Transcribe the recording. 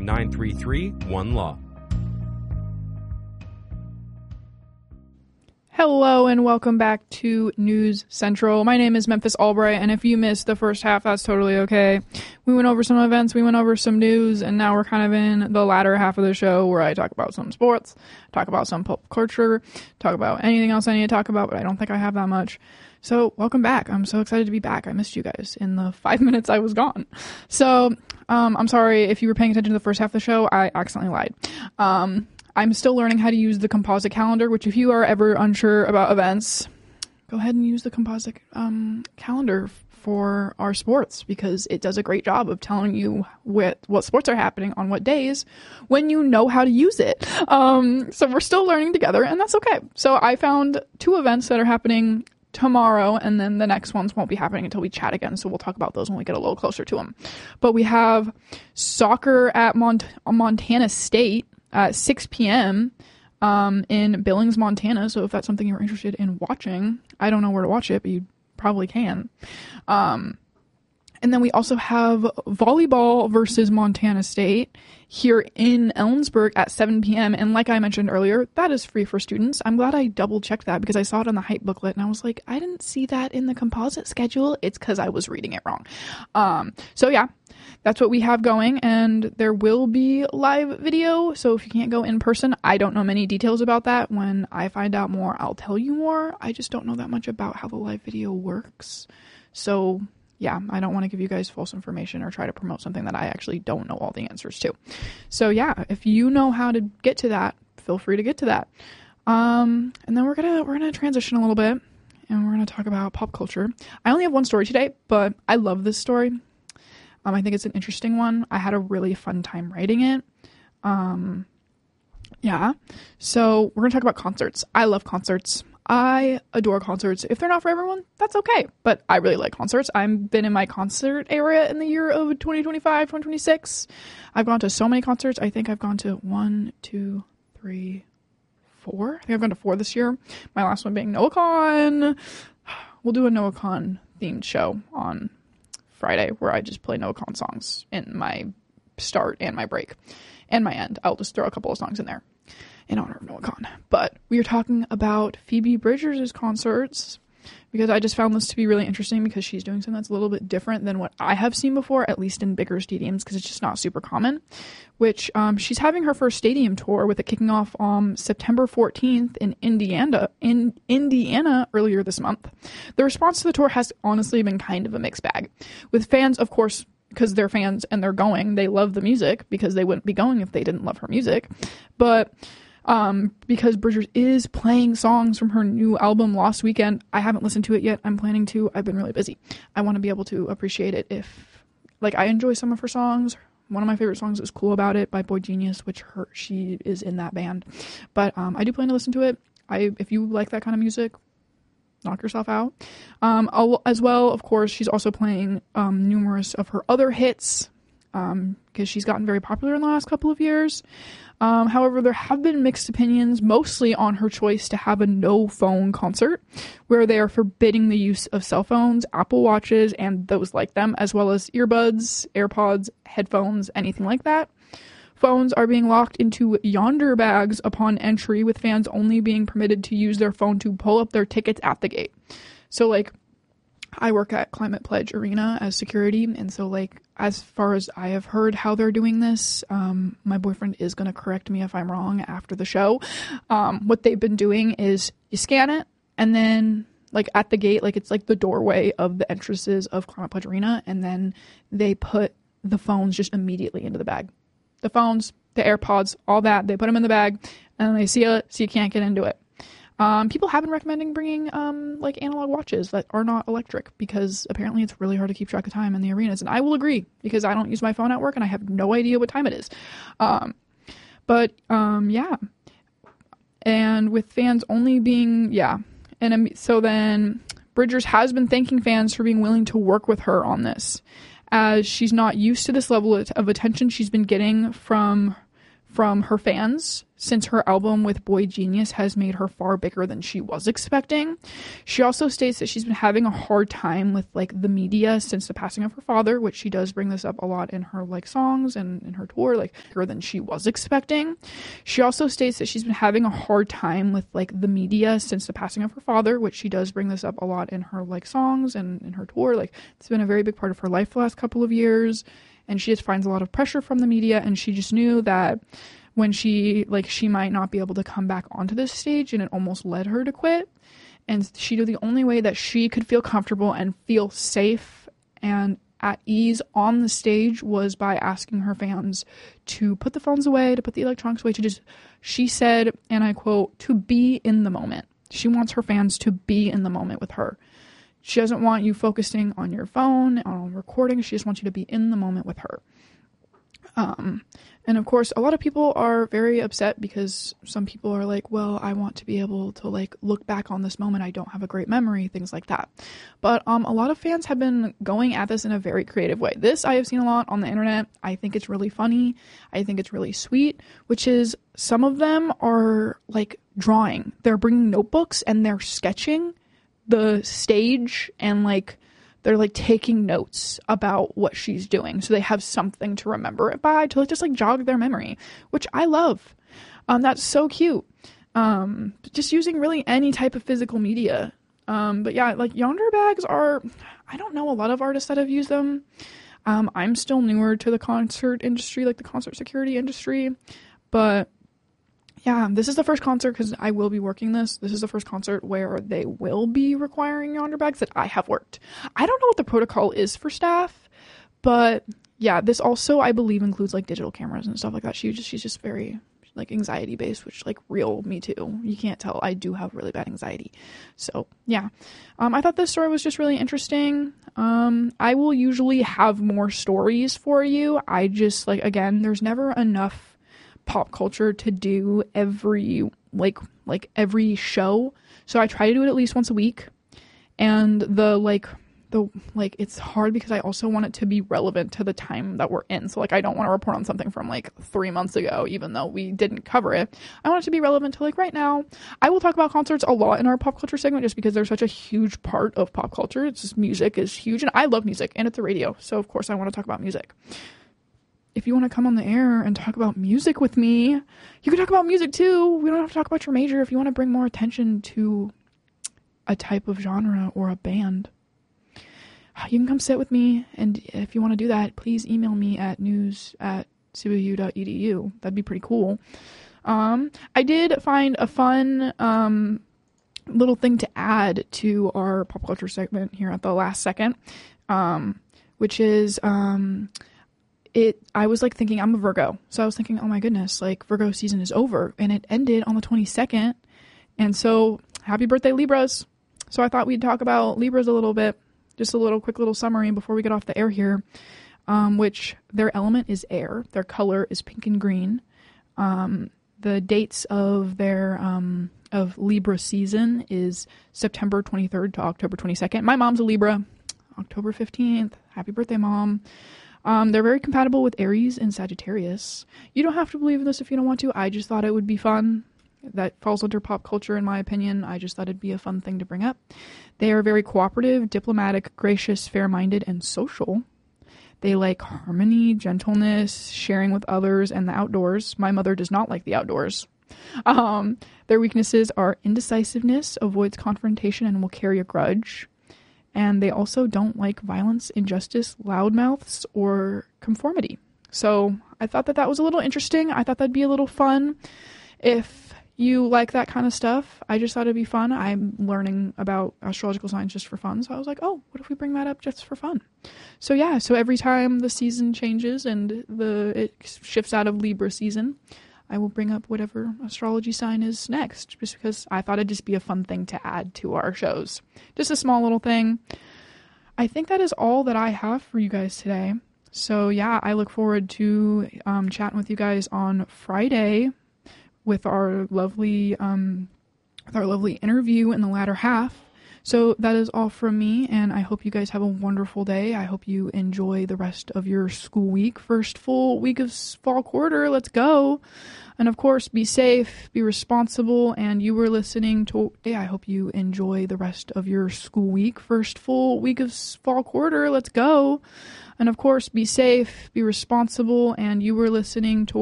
933 1LAW. Hello and welcome back to News Central. My name is Memphis Albright, and if you missed the first half, that's totally okay. We went over some events, we went over some news, and now we're kind of in the latter half of the show where I talk about some sports, talk about some pop culture, talk about anything else I need to talk about, but I don't think I have that much. So welcome back. I'm so excited to be back. I missed you guys in the 5 minutes I was gone. So I'm sorry if you were paying attention to the first half of the show. I accidentally lied. I'm still learning how to use the composite calendar, which if you are ever unsure about events, go ahead and use the composite calendar for our sports, because it does a great job of telling you what sports are happening on what days when you know how to use it. So we're still learning together, and that's okay. So I found 2 events that are happening tomorrow, and then the next ones won't be happening until we chat again, so we'll talk about those when we get a little closer to them. But we have soccer at Montana State at 6 p.m. In Billings, Montana. So if that's something you're interested in watching, I don't know where to watch it, but you probably can. And then we also have volleyball versus Montana State here in Ellensburg at 7 p.m. And like I mentioned earlier, that is free for students. I'm glad I double checked that because I saw it on the hype booklet and I was like, I didn't see that in the composite schedule. It's because I was reading it wrong. So yeah, that's what we have going, and there will be live video. So if you can't go in person, I don't know many details about that. When I find out more, I'll tell you more. I just don't know that much about how the live video works. So yeah, I don't want to give you guys false information or try to promote something that I actually don't know all the answers to. So yeah, if you know how to get to that, feel free to get to that. And then we're gonna transition a little bit, and we're gonna talk about pop culture. I only have one story today, but I love this story. I think it's an interesting one. I had a really fun time writing it. Yeah. So we're gonna talk about concerts. I love concerts. I adore concerts. If they're not for everyone, that's okay. But I really like concerts. I've been in my concert area in the year of 2025, 2026. I've gone to so many concerts. I think I've gone to 1, 2, 3, 4. I think I've gone to 4 this year. My last one being NoahCon. We'll do a NoahCon themed show on Friday where I just play NoahCon songs in my start and my break and my end. I'll just throw a couple of songs in there in honor of NoahCon. But we are talking about Phoebe Bridgers' concerts because I just found this to be really interesting because she's doing something that's a little bit different than what I have seen before, at least in bigger stadiums, because it's just not super common, which she's having her first stadium tour with it kicking off on September 14th in Indiana earlier this month. The response to the tour has honestly been kind of a mixed bag, with fans, of course, because they're fans and they're going, they love the music because they wouldn't be going if they didn't love her music. But because Bridgers is playing songs from her new album Lost Weekend, I haven't listened to it yet. I'm planning to. I've been really busy. I want to be able to appreciate it if, like, I enjoy some of her songs. One of my favorite songs is Cool About It by Boy Genius, which she is in that band. But I do plan to listen to it. If you like that kind of music, knock yourself out. As well, of course, she's also playing numerous of her other hits because she's gotten very popular in the last couple of years. However, there have been mixed opinions, mostly on her choice to have a no-phone concert, where they are forbidding the use of cell phones, Apple Watches, and those like them, as well as earbuds, AirPods, headphones, anything like that. Phones are being locked into yonder bags upon entry, with fans only being permitted to use their phone to pull up their tickets at the gate. So, like, I work at Climate Pledge Arena as security, and so, like, as far as I have heard how they're doing this, my boyfriend is going to correct me if I'm wrong after the show. What they've been doing is you scan it, and then, like, at the gate, like, it's like the doorway of the entrances of Climate Pledge Arena, and then they put the phones just immediately into the bag. The phones, the AirPods, all that, they put them in the bag, and they see it, so you can't get into it. People have been recommending bringing, like, analog watches that are not electric, because apparently it's really hard to keep track of time in the arenas. And I will agree, because I don't use my phone at work and I have no idea what time it is. Yeah. And with fans only being, yeah. And so then Bridgers has been thanking fans for being willing to work with her on this, as she's not used to this level of attention she's been getting from from her fans since her album with Boy Genius has made her far bigger than she was expecting. She also states that she's been having a hard time with like the media since the passing of her father, which she does bring this up a lot in her like songs and in her tour, like bigger than she was expecting. She also states that she's been having a hard time with like the media since the passing of her father, which she does bring this up a lot in her like songs and in her tour. Like it's been a very big part of her life the last couple of years, and she just finds a lot of pressure from the media, and she just knew that when she might not be able to come back onto this stage, and it almost led her to quit. And she knew the only way that she could feel comfortable and feel safe and at ease on the stage was by asking her fans to put the phones away, to put the electronics away, to just, she said, and I quote, to be in the moment. She wants her fans to be in the moment with her. She doesn't want you focusing on your phone, on recording. She just wants you to be in the moment with her. And of course, a lot of people are very upset because some people are like, well, I want to be able to like look back on this moment. I don't have a great memory, things like that. But a lot of fans have been going at this in a very creative way. This I have seen a lot on the internet. I think it's really funny. I think it's really sweet, which is some of them are like drawing. They're bringing notebooks and they're sketching the stage and like they're like taking notes about what she's doing so they have something to remember it by, to like just like jog their memory, which I love. That's so cute. Just using really any type of physical media. But yeah, like Yonder bags are, I don't know a lot of artists that have used them. I'm still newer to the concert industry, like the concert security industry, but yeah, this is the first concert, because I will be working this. This is the first concert where they will be requiring Yonder bags that I have worked. I don't know what the protocol is for staff, but yeah, this also, I believe, includes like digital cameras and stuff like that. She's just very like anxiety based, which like real me too. You can't tell. I do have really bad anxiety. So yeah, I thought this story was just really interesting. I will usually have more stories for you. I just like, again, there's never enough pop culture to do every every show, so I try to do it at least once a week. And the it's hard because I also want it to be relevant to the time that we're in. So like I don't want to report on something from like 3 months ago, even though we didn't cover it. I want it to be relevant to like right now. I will talk about concerts a lot in our pop culture segment just because they're such a huge part of pop culture. It's just, music is huge, and I love music, and it's a radio, so of course I want to talk about music. If you want to come on the air and talk about music with me, you can talk about music too. We don't have to talk about your major. If you want to bring more attention to a type of genre or a band, you can come sit with me. And if you want to do that, please email me at news@cbu.edu. That'd be pretty cool. I did find a fun little thing to add to our pop culture segment here at the last second, which is I was like thinking, I'm a Virgo, so I was thinking, oh my goodness, like Virgo season is over, and it ended on the 22nd, and so happy birthday Libras. So I thought we'd talk about Libras a little bit, just a little quick little summary before we get off the air here, which their element is air, their color is pink and green. The dates of their of Libra season is September 23rd to October 22nd. My mom's a Libra, October 15th. Happy birthday, Mom. They're very compatible with Aries and Sagittarius. You don't have to believe in this if you don't want to. I just thought it would be fun. That falls under pop culture, in my opinion. I just thought it'd be a fun thing to bring up. They are very cooperative, diplomatic, gracious, fair-minded, and social. They like harmony, gentleness, sharing with others, and the outdoors. My mother does not like the outdoors. Their weaknesses are indecisiveness, avoids confrontation, and will carry a grudge. And they also don't like violence, injustice, loudmouths, or conformity. So I thought that was a little interesting. I thought that'd be a little fun. If you like that kind of stuff, I just thought it'd be fun. I'm learning about astrological signs just for fun. So I was like, oh, what if we bring that up just for fun? So yeah, so every time the season changes and it shifts out of Libra season, I will bring up whatever astrology sign is next, just because I thought it'd just be a fun thing to add to our shows. Just a small little thing. I think that is all that I have for you guys today. So yeah, I look forward to chatting with you guys on Friday with our lovely interview in the latter half. So that is all from me, and I hope you guys have a wonderful day. I hope you enjoy the rest of your school week. First full week of fall quarter. Let's go. And of course, be safe, be responsible, and you were listening to... I hope you enjoy the rest of your school week. First full week of fall quarter. Let's go. And of course, be safe, be responsible, and you were listening to...